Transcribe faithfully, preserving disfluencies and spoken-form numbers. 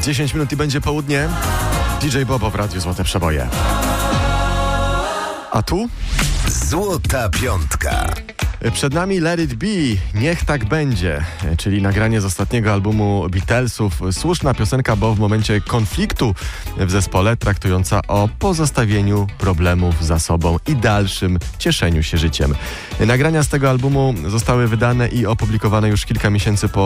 dziesięć minut i będzie południe. D J Bobo w Radiu Złote Przeboje. A tu? Złota Piątka. Przed nami Let It Be, Niech Tak Będzie, czyli nagranie z ostatniego albumu Beatlesów. Słuszna piosenka, bo w momencie konfliktu w zespole, traktująca o pozostawieniu problemów za sobą i dalszym cieszeniu się życiem. Nagrania z tego albumu zostały wydane i opublikowane już kilka miesięcy po